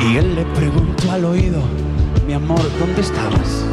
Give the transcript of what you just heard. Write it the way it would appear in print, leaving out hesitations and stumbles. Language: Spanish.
Y él le preguntó al oído: mi amor, ¿dónde estabas?